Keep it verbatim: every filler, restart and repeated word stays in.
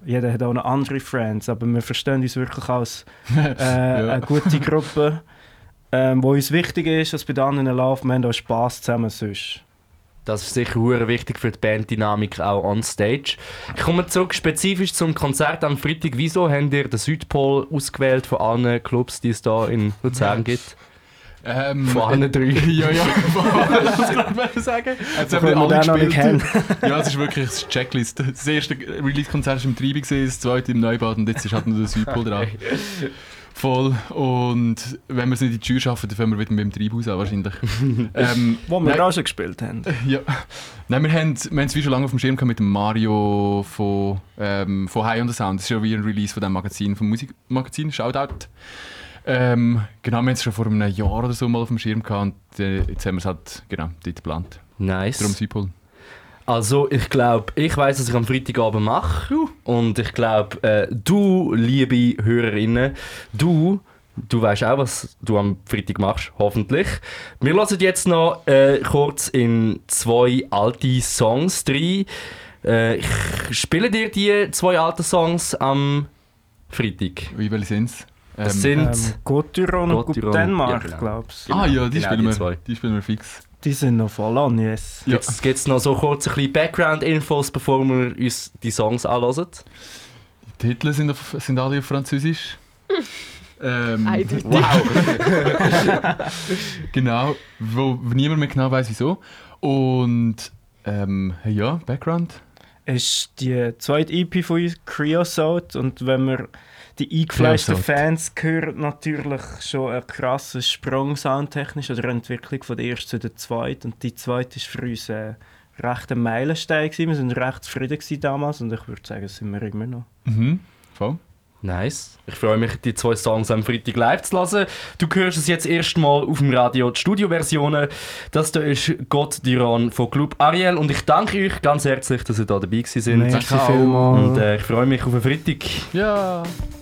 jeder hat auch noch andere Friends, aber wir verstehen uns wirklich als äh, ja. eine gute Gruppe, ähm, wo uns wichtig ist, dass bei den anderen läuft, wir haben auch Spass zusammen sonst. Das ist sicher sehr wichtig für die Banddynamik auch on stage. Ich komme zurück spezifisch zum Konzert am Freitag. Wieso habt ihr den Südpol ausgewählt von allen Clubs, die es hier in Luzern gibt? Ähm, von allen drei. Ja, ja, das kann ich sagen. Jetzt haben wir alle gespielt. Ja, es ist wirklich eine Checklist. Das erste Release-Konzert war im Treibi, das zweite im Neubad und jetzt ist halt nur der Südpol dran. Voll. Und wenn wir es nicht in die Tür schaffen, dann fangen wir wieder mit dem Treibhaus an wahrscheinlich. ähm, Wo wir auch schon gespielt haben. Ja. Nein, wir haben, wir haben es wie schon lange auf dem Schirm gehabt mit dem Mario von, ähm, von High on the Sound. Das ist ja wie ein Release von diesem Magazin, vom Musikmagazin, Shoutout. Ähm, genau, wir haben es schon vor einem Jahr oder so mal auf dem Schirm gehabt und äh, jetzt haben wir es halt genau dort geplant. Nice. Darum Südpol. Also ich glaube, ich weiss, was ich am Freitagabend mache. Uh. Und ich glaube, äh, du, liebe Hörerinnen, du, du weißt auch, was du am Freitag machst, hoffentlich. Wir hören jetzt noch äh, kurz in zwei alte Songs rein. Äh, ich spiele dir die zwei alten Songs am Freitag. Wie welche sind es? Das ähm, sind ähm, Gottyron und Gottyron, Dänemark, ja, genau. glaubst du? Ah ja, die, genau, spielen die, wir, zwei. die spielen wir fix. Die sind noch voll an, yes. Ja. Jetzt gibt es noch so kurz ein bisschen Background-Infos, bevor wir uns die Songs anhören. Die Titel sind, auf, sind alle auf Französisch. ähm, wow! Genau, wo niemand mehr genau weiss, wieso. Und ähm, ja, Background. Es ist die zweite E P von uns, Creosote, und wenn wir die eingefleischten Fans hören, natürlich schon ein krasser Sprung soundtechnisch oder eine Entwicklung von der ersten zu der zweiten. Und die zweite war für uns ein recht ein Meilenstein gewesen. Wir waren recht zufrieden damals und ich würde sagen, das sind wir immer noch. Mhm, voll. Nice. Ich freue mich, die zwei Songs am Freitag live zu hören. Du hörst es jetzt erstmal auf dem Radio, die Studioversionen. Das hier ist Gottyron von Club Ariel und ich danke euch ganz herzlich, dass ihr da dabei gewesen seid. Merci vielmals. Und äh, ich freue mich auf den Freitag. Ja.